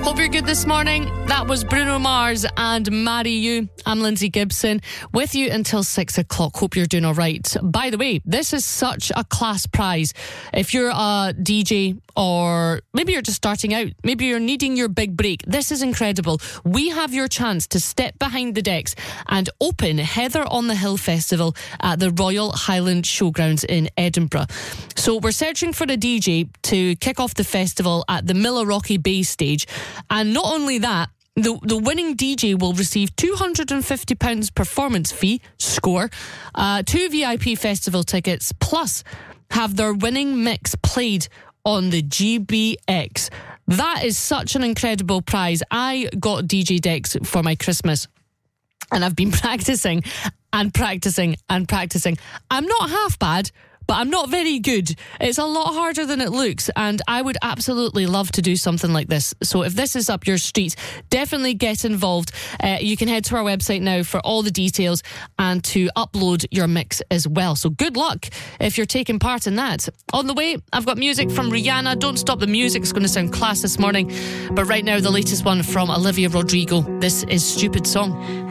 Hope you're good this morning. That was Bruno Mars and Marry You. I'm Lindsay Gibson with you until 6 o'clock. Hope you're doing all right. By the way, this is such a class prize. If you're a DJ or maybe you're just starting out, maybe you're needing your big break, this is incredible. We have your chance to step behind the decks and open Heather on the Hill Festival at the Royal Highland Showgrounds in Edinburgh. So we're searching for a DJ to kick off the festival at the Millerrocky Bay stage. And not only that, the winning DJ will receive £250 performance fee, score, 2 VIP festival tickets, plus have their winning mix played on the GBX. That is such an incredible prize. I got DJ decks for my Christmas, and I've been practicing and practicing and practicing. I'm not half bad, but I'm not very good. It's a lot harder than it looks, and I would absolutely love to do something like this. So if this is up your street, definitely get involved. You can head to our website now for all the details and to upload your mix as well. So good luck if you're taking part in that. On the way, I've got music from Rihanna. Don't stop the music. It's going to sound class this morning. But right now, the latest one from Olivia Rodrigo. This is Stupid Song.